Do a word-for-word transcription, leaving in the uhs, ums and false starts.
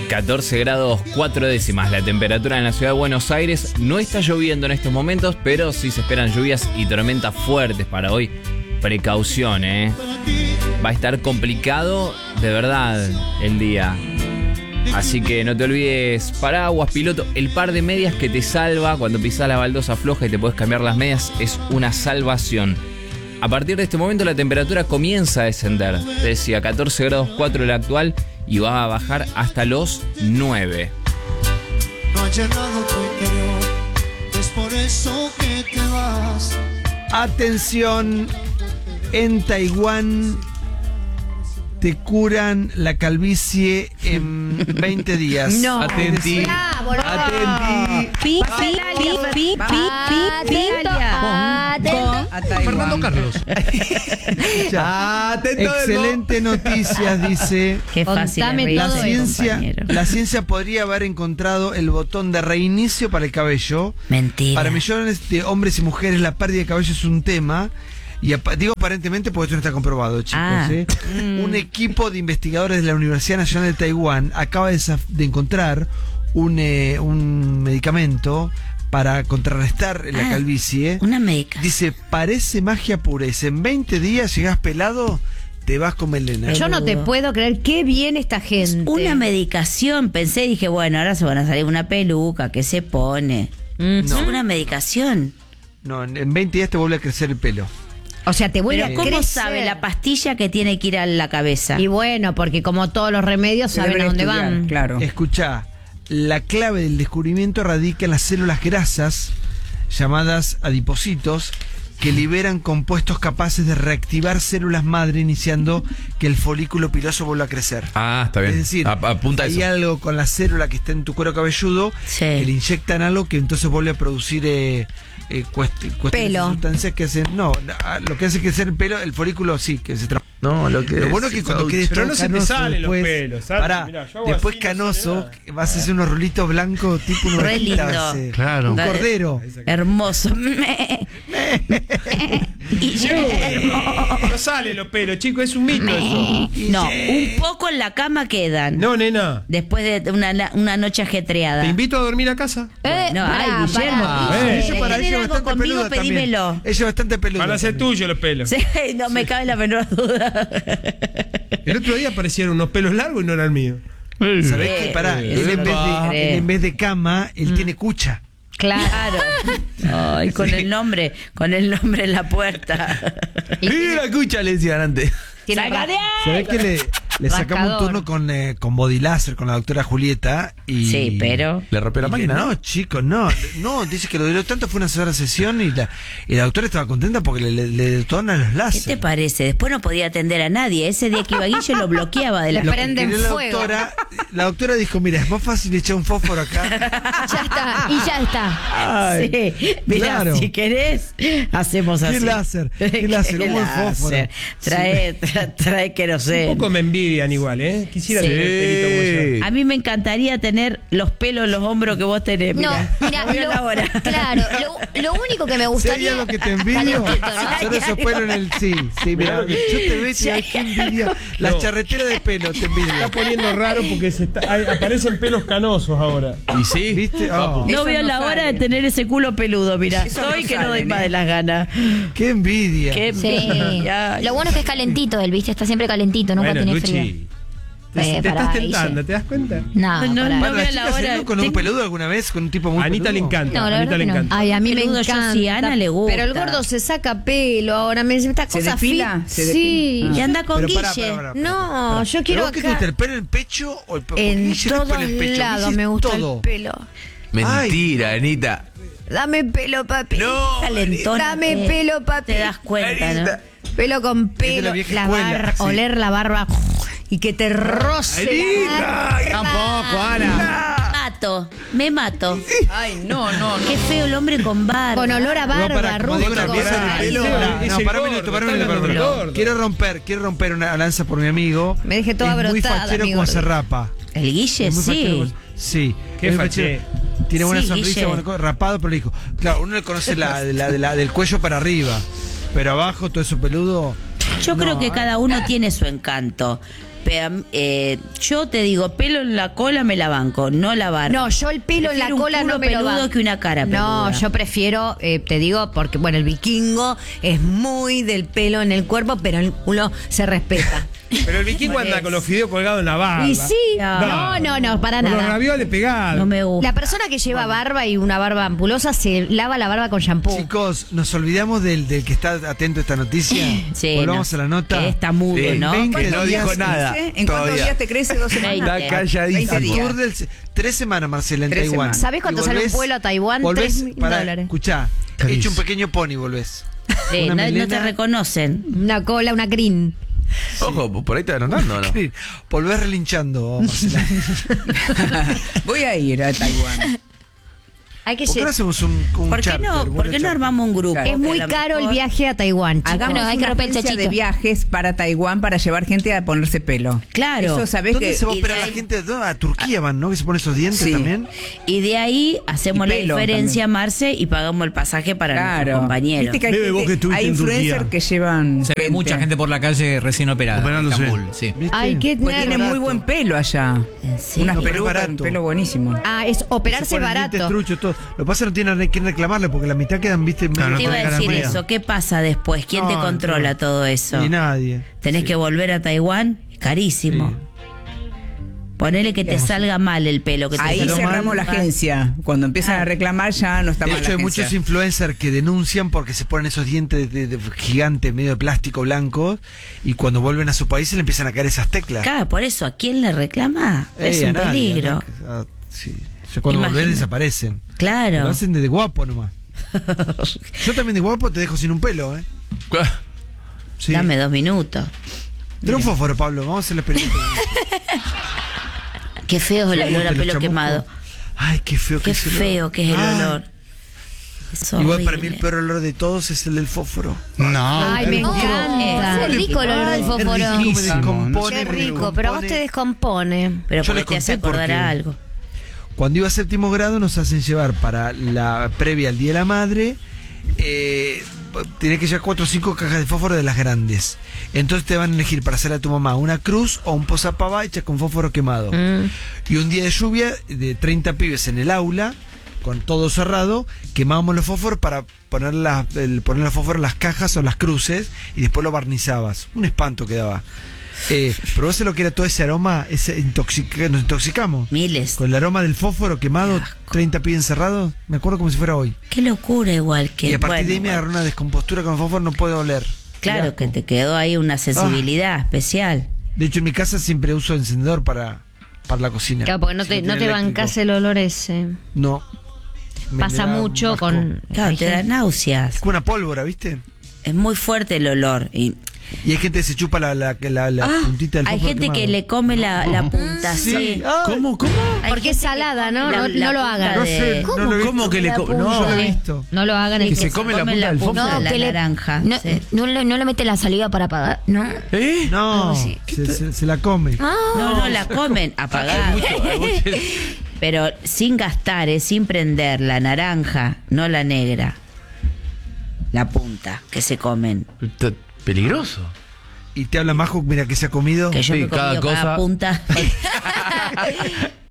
catorce grados cuatro décimas la temperatura en la ciudad de Buenos Aires. No está lloviendo en estos momentos, pero sí se esperan lluvias y tormentas fuertes para hoy. Precaución, ¿eh? Va a estar complicado de verdad el día. Así que no te olvides, paraguas, piloto. El par de medias que te salva cuando pisas la baldosa floja y te puedes cambiar las medias es una salvación. A partir de este momento la temperatura comienza a descender. Te decía, catorce grados cuatro el actual y va a bajar hasta los nueve. No ha llenado tu interior, es por eso que te vas. Atención, en Taiwán te curan la calvicie en veinte días. No. Atenti. Bravo, bravo. Atenti. Pi, pi, pi, pi, pi, pi, pi. Fernando Carlos. Excelente noticias, dice. Qué fácil. Contame es La todo reírse, ciencia, compañero. la ciencia podría haber encontrado el botón de reinicio para el cabello. Mentira. Para millones de hombres y mujeres la pérdida de cabello es un tema. Y apa- digo aparentemente porque esto no está comprobado, chicos. Ah. ¿eh? Mm. Un equipo de investigadores de la Universidad Nacional de Taiwán acaba de, saf- de encontrar un, eh, un medicamento para contrarrestar la Ah, calvicie. Una médica. Dice, parece magia pura. Dice, en veinte días llegás pelado, te vas con melena. Yo no te puedo creer qué bien esta gente. Una medicación. Pensé y dije, bueno, ahora se van a salir una peluca. ¿Qué se pone? Mm. Es una medicación. No, en en veinte días te vuelve a crecer el pelo. O sea, te vuelve Pero a ¿cómo crecer. sabe la pastilla que tiene que ir a la cabeza? Y bueno, porque como todos los remedios Se saben a debería dónde estudiar, van. Claro. Escuchá, la clave del descubrimiento radica en las células grasas, llamadas adipocitos, que liberan compuestos capaces de reactivar células madre, iniciando que el folículo piloso vuelva a crecer. Ah, está bien. Es decir, A- apunta a hay eso. algo con la célula que está en tu cuero cabelludo, Sí. que le inyectan algo que entonces vuelve a producir eh, eh, cuest- cuestiones Pelo. de sustancias que hacen. No, ah, lo que hace crecer el pelo, el folículo sí, que se tra- No, lo que Lo bueno es que cuando quedes Pero todo no se te canoso salen los después, pelos, ¿sabes? pará, Mirá, yo hago después así, no canoso, sale vas a hacer unos rulitos blancos tipo una Re vaquita, lindo. va a ser. Claro. Un cordero. Hermoso. Y No salen los pelos, chicos, es un mito eso. no, un poco en la cama quedan. No, nena. Después de una, una noche ajetreada. Te invito a dormir a casa. Eh, No, ay, pará, Guillermo. pará. Eh. Ella para ¿Querés ella algo bastante conmigo? peluda también. Pedímelo. Ella es bastante peluda. Van a ser también. tuyos los pelos. Sí, no me cabe la menor duda. El otro día aparecieron unos pelos largos y no eran míos. ¿Sabés qué? Pará, Eh, él en vez de, eh. él en vez de cama, él Mm. tiene cucha. Claro. Ay, con el nombre, con el nombre en la puerta. Y tiene- la cucha le decían antes. tiene ¡Saca de ra- ahí! ¿Sabés que le, le sacamos un Rascador. turno con, eh, con body láser, con la doctora Julieta? Y, Sí, pero- Le rompió la y máquina, No, ¿no? chicos, no. No, dice que lo duró tanto, fue una sola sesión y la, y la doctora estaba contenta porque le, le, le detonan los ¿Qué láser. te parece? Después no podía atender a nadie. Ese día que iba Guille lo bloqueaba de la Le Lo que prenden quería la fuego. doctora, la doctora dijo, mira, es más fácil echar un fósforo acá. Ya está, y ya está. Ay, Sí, mira, claro. si querés, hacemos ¿Qué así. láser? ¿Qué láser? Un buen fósforo. Trae, tra- trae Un queroseno. poco me envidian igual, ¿eh? Quisiera Sí. tener pelito como yo. A mí me encantaría tener los pelos en los hombros que vos tenés. No, Mirá, mira, Voy a la hora. lo, claro, lo, lo único que me Si hay gustaría. algo que te envidio, Calentito, ¿no? son esos pelos en el. Sí, sí, mira, yo te veo y te digo, qué envidia. Las No. charreteras de pelo te envidian. Está poniendo raro porque se está, hay- aparecen pelos canosos ahora. Y sí. ¿Viste? Oh, No veo no la sale. hora de tener ese culo peludo, mira. Eso Soy no que no doy sale, más ¿eh? de las ganas. qué envidia. Qué Sí. envidia. Lo bueno es que es calentito él, ¿viste? Está siempre calentito, nunca Bueno, tiene frío. Luchi, te, Eh, te pará, estás Guille. tentando, ¿te das cuenta? No, No, pará. no, Para, veo las la chicas hora. salieron con un Tengo- peludo alguna vez, con un tipo muy A Anita le peludo? encanta. No, la a verdad Anita le que no. encanta. Ay, a mí me Peludo, yo encanta. sí, a Ana le gusta. Pero el gordo se saca pelo ahora, me esta ¿Se cosa depila? fit. ¿Se Sí. depila? Y anda con Pero Guille. pará, pará, pará, pará. No, yo ¿Pero quiero vos qué te acá. gusta, el pelo en el pecho o el pelo? En Guille, no es todos pelo en el pecho, lados Guille me es gusta todo. el pelo. Mentira, Anita. Dame pelo, papi. No, Calentón. Dame Eh, pelo, papi. Te das cuenta, ¿no? Anita. Pelo con de la pelo, vieja lavar, escuela, sí. oler la barba y que te roce la barba. Tampoco, Ana. Mato, me mato. Ay, no, no, no. Qué feo el hombre con barba. Con olor a No, barba, pará, como digo, rústico. también Ay, el pelo. no. Pará, Es No, el pará un gordo, minuto, pará un está minuto, pará un hablando minuto. del gordo. Quiero romper, quiero romper una lanza por mi amigo. Me dejé toda Es muy brotada, fachero mi como gordo. se rapa. El Guille, Es muy fachero sí. como- Sí. Qué es muy faché. fachero. Tiene buena Sí, sonrisa, Guille. buena cosa, rapado, pero le dijo. Claro, uno le conoce la, de la, de la- del cuello para arriba. Pero abajo, todo eso peludo. Yo No, creo que ¿eh? cada uno tiene su encanto. Pero, eh, yo te digo, pelo en la cola me la banco, no la barba. No, yo el pelo en la Prefiero un cola culo no me lo peludo banco. que una cara No, peluda. yo prefiero, eh, te digo, porque bueno, el vikingo es muy del pelo en el cuerpo, pero el culo se respeta. Pero el vikingo anda con los fideos colgados en la barba. Y sí, no, no, no, para Con los nada. ravioles pegados. No me gusta. La persona que lleva barba y una barba ampulosa se lava la barba con shampoo. Chicos, nos olvidamos del, del que está atento a esta noticia. Sí, Volvamos no. a la nota. Que está mudo, Sí, ¿no? veinte Que no días, dijo nada. ¿En cuántos todavía. días te crece? ¿Dos semanas? Veinte. Está calladito. veinte días. Tour del- tres semanas, Marcela, en Tres Taiwán. semanas. ¿Sabés cuánto Y sale un volvés- vuelo a Taiwán? volvés Tres mil para- dólares. Escuchá, Carísimo. hecho un pequeño pony volvés. Sí, Una no, no te melena. reconocen. Una cola, una green. Ojo, por ahí te anotando, ¿no? Sí, volvés relinchando, Marcela. Voy a ir a Taiwán. Hay que ¿Por qué no lle- hacemos un, un ¿Por qué charter, no, vuelo ¿por qué no charter? armamos un grupo? Es muy Que a lo caro el mejor- viaje a Taiwán, chicos. Hagamos Bueno, hay que una romper el agencia de chachito. viajes para Taiwán para llevar gente a ponerse pelo. Claro. Eso sabés ¿Dónde que se va a y operar de la ahí- gente? ¿Dónde? A Turquía van, ¿no? Que se ponen esos dientes Sí. también. Y de ahí hacemos Y la pelo diferencia, también. Marce, y pagamos el pasaje para nuestros Claro. compañeros. Viste que hay, Bebe, vos gente- que estuviste hay en influencers Turquía. que llevan Se ve mucha gente por la calle recién operada. Operándose. en Estambul, sí. ¿Viste? Ay, qué Pues tiene barato. muy buen pelo allá. Sí. Unas No, pero es pelucas, barato. un pelo buenísimo. Ah, es Se operarse ponen dientes barato. truchos, todo. Lo que pasa es que no tienen que reclamarle porque la mitad quedan, viste, Claro, no Te iba a tenés decir garantía. eso. ¿Qué pasa después? ¿Quién te No, controla no. todo eso? Ni nadie. Tenés Sí. que volver a Taiwán, carísimo. Sí. Ponele que te salga mal el pelo. Que te Ahí salga cerramos mal. la agencia. Cuando empiezan Ah. a reclamar ya no está De mal hecho, la hay agencia. muchos influencers que denuncian porque se ponen esos dientes de, de- de gigante, medio de plástico blanco, y cuando vuelven a su país se le empiezan a caer esas teclas. Claro, por eso, ¿a quién le reclama? es Ey, a un nadie, peligro. ¿no? Ah, sí. Ya cuando Imagina. volvés desaparecen. Lo Claro. hacen de guapo nomás. Yo también de guapo te dejo sin un pelo, ¿eh? Sí. Dame dos minutos. Trae un fósforo, Pablo. Vamos a hacer la experiencia. Qué feo es el olor a Los pelo chamucos. quemado. Ay, qué feo que Qué es el feo olor. que es el Ay. olor. Es Igual para mí horrible. el peor olor de todos es el del fósforo. No. Ay, me encanta. Es rico el olor del Es fósforo. riquísimo, me descompone, Qué me rico, pero a vos te descompone. descompone. Pero Yo porque les te hace conté acordar porque- a algo. Cuando iba a séptimo grado nos hacen llevar para la previa al Día de la Madre, eh, tenés que llevar cuatro o cinco cajas de fósforo de las grandes. Entonces te van a elegir para hacer a tu mamá una cruz o un posapava hecha con fósforo quemado. Mm. Y un día de lluvia, de treinta pibes en el aula, con todo cerrado, quemábamos los fósforos para poner, la, el, poner los fósforos en las cajas o las cruces y después lo barnizabas. Un espanto quedaba. Eh, ¿Probaste lo que era todo ese aroma? Ese intoxica, nos intoxicamos. Miles. Con el aroma del fósforo quemado, treinta pibes encerrados. Me acuerdo como si fuera hoy. Qué locura igual que... y a partir bueno, de ahí me bueno. agarró una descompostura con el fósforo, no puedo oler. Claro, que te quedó ahí una sensibilidad especial. De hecho, en mi casa siempre uso encendedor para, para la cocina. Claro, porque no Si te, no tiene te eléctrico. bancás el olor ese. No. Me- Pasa me da mucho asco. con... Claro, hay te da gente- náuseas. Es como una pólvora, ¿viste? Es muy fuerte el olor. Y Y hay gente que se chupa la, la, la, la puntita del hay fósforo gente que quemado. le come la, la punta, Sí. sí. Ay, ¿Cómo? ¿Cómo? Hay Porque gente es salada, que ¿no? come No- la- no lo la hagan. punta No sé, de- no lo he ¿Cómo visto. que le La co- punta. No lo he Eh, visto. No lo hagan. Que en se tu- come la Comen punta del fósforo. punta de No, la que le- naranja. No, sí. no le, no le mete la saliva para apagar, ¿no? ¿Eh? No, sí. se, se- se la come. Ah, No, no, la comen apagada. Pero sin gastar, eh, sin prender la naranja, no la negra. La punta que se comen. Está peligroso. Y te habla Majo, mira que se ha comido. Que yo Sí, me he cada comido cada cosa- punta.